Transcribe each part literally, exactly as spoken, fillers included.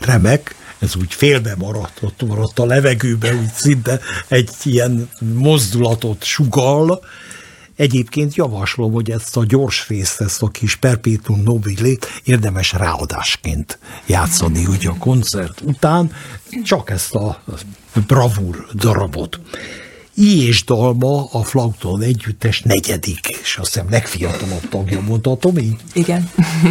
remek, ez úgy félbe maradt, ott maradt a levegőbe, úgy szinte egy ilyen mozdulatot sugall. Egyébként javaslom, hogy ezt a gyors részt, ezt a kis perpetuum nobilét érdemes ráadásként játszani, ugye a koncert után, csak ezt a bravúr darabot. I és Dalma a Flauton Együttes negyedik, és azt hiszem legfiatalabb tagja, mondhatom így? Igen.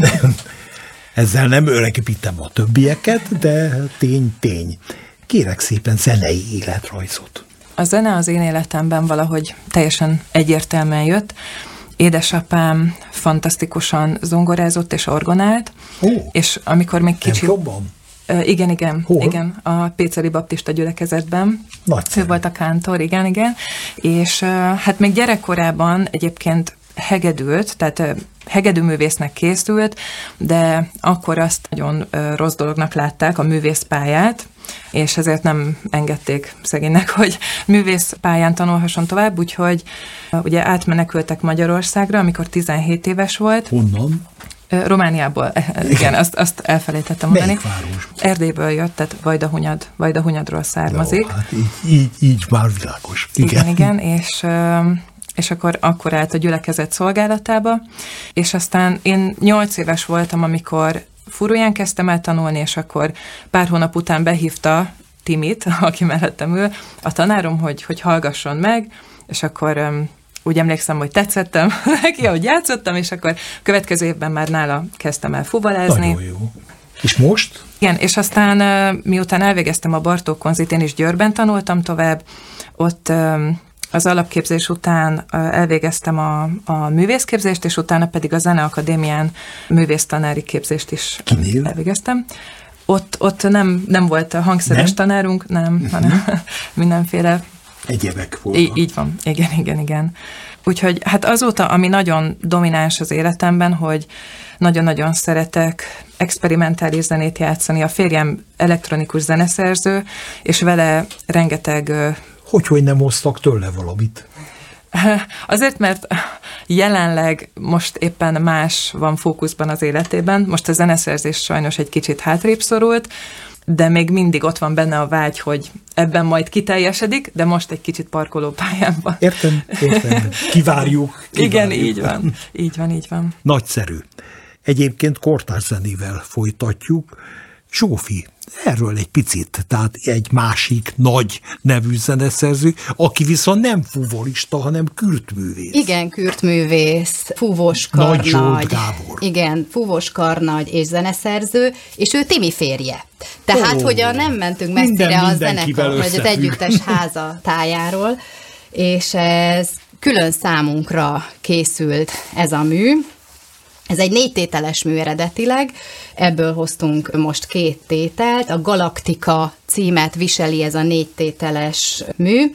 Ezzel nem öregítem a többieket, de tény-tény. Kérek szépen zenei életrajzot. A zene az én életemben valahogy teljesen egyértelműen jött. Édesapám fantasztikusan zongorázott és orgonált, Ó, és amikor még kicsi... Jobban? Uh, igen, igen, Hol? igen, a Péceli Baptista gyülekezetben. Nagyszerű. Ő volt a kántor, igen, igen. És uh, hát még gyerekkorában egyébként hegedült, tehát uh, hegedűművésznek készült, de akkor azt nagyon uh, rossz dolognak látták, a művészpályát, és ezért nem engedték szegénynek, hogy művészpályán tanulhasson tovább, úgyhogy uh, ugye átmenekültek Magyarországra, amikor tizenhét éves volt. Honnan? Romániából, igen, azt, azt elfelejtettem mondani. Melyik város? Erdélyből jött, tehát Vajdahunyad, Vajdahunyadról származik. Jó, hát így, így, így már világos. Igen, igen, igen és, és akkor, akkor állt a gyülekezet szolgálatába, és aztán én nyolc éves voltam, amikor furuján kezdtem el tanulni, és akkor pár hónap után behívta Timit, aki mellettem ül, a tanárom, hogy, hogy hallgasson meg, és akkor úgy emlékszem, hogy tetszettem neki, ahogy játszottam, és akkor következő évben már nála kezdtem el fuvalázni. Nagyon jó. És most? Igen, és aztán miután elvégeztem a Bartók Konzit, én is Győrben tanultam tovább, ott az alapképzés után elvégeztem a, a művészképzést, és utána pedig a Zeneakadémián művésztanári képzést is Kinél? elvégeztem. Ott, ott nem, nem volt a hangszeres nem? tanárunk, nem, uh-huh. hanem mindenféle egyebek voltak. Í- így van, igen, igen, igen. Úgyhogy hát azóta, ami nagyon domináns az életemben, hogy nagyon-nagyon szeretek experimentális zenét játszani. A férjem elektronikus zeneszerző, és vele rengeteg... Hogy, hogy nem hoztak tőle valamit? Azért, mert jelenleg most éppen más van fókuszban az életében. Most a zeneszerzés sajnos egy kicsit hátrébb szorult, de még mindig ott van benne a vágy, hogy ebben majd kiteljesedik, de most egy kicsit parkolópályán van. Értem, értem. Kivárjuk. kivárjuk. Igen, így van. Így van, így van. Nagyszerű. Egyébként kortárs zenével folytatjuk. Zsófi, erről egy picit, tehát egy másik nagy nevű zeneszerző, aki viszont nem fuvolista, hanem kürtművész. Igen, kürtművész, fúvós karnagy. Nagy Zsolt Gábor. Igen, fúvós karnagy és zeneszerző, és ő Timi férje. Tehát, oh, hogy a nem mentünk messzire minden, a zenekar, vagy az együttes háza tájáról, és ez külön számunkra készült ez a mű. Ez egy négy tételes mű eredetileg, ebből hoztunk most két tételt, a Galaktika címet viseli ez a négy tételes mű,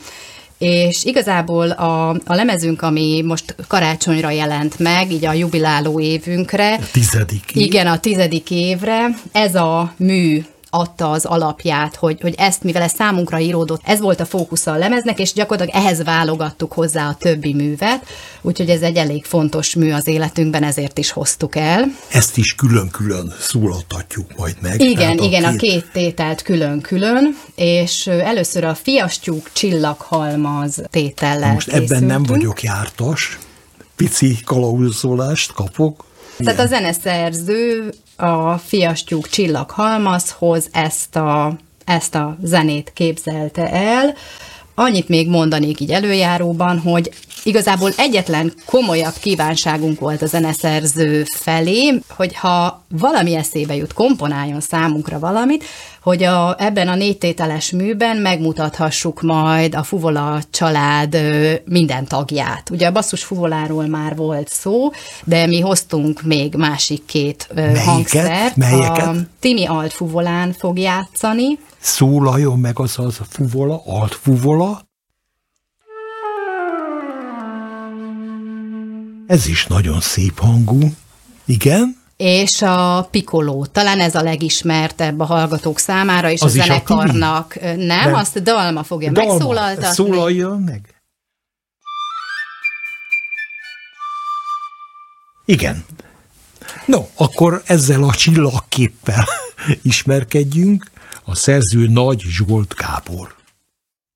és igazából a, a lemezünk, ami most karácsonyra jelent meg, így a jubiláló évünkre. A tizedik év. Igen, a tizedik évre. Ez a mű adta az alapját, hogy, hogy ezt, mivel ez számunkra íródott, ez volt a fókusza a lemeznek, és gyakorlatilag ehhez válogattuk hozzá a többi művet, úgyhogy ez egy elég fontos mű az életünkben, ezért is hoztuk el. Ezt is külön-külön szólaltatjuk majd meg. Igen, igen, a két... a két tételt külön-külön, és először a Fiastyúk csillaghalmaz tétellel most készültünk. Ebben nem vagyok jártas, pici kalauzzolást kapok. Tehát a zeneszerző a Fiastyúk csillaghalmazhoz ezt a, ezt a zenét képzelte el. Annyit még mondanék így előjáróban, hogy igazából egyetlen komolyabb kívánságunk volt a zeneszerző felé, hogyha valami eszébe jut, komponáljon számunkra valamit, hogy a, ebben a négytételes műben megmutathassuk majd a Fuvola család minden tagját. Ugye a basszus fuvoláról már volt szó, de mi hoztunk még másik két Melyiket? hangszert. Melyeket? A Timi alt fuvolán fog játszani. Szólaljon meg az az a fuvola, alt fuvola. Ez is nagyon szép hangú. Igen? És a Piccolo, talán ez a legismertebb a hallgatók számára, és az a zenekarnak. A nem, nem, azt Dalma fogja Dalma, megszólaltatni. Szólaljon meg. Igen. No, akkor ezzel a csillagképpel ismerkedjünk. A szerző Nagy Zsolt Gábor.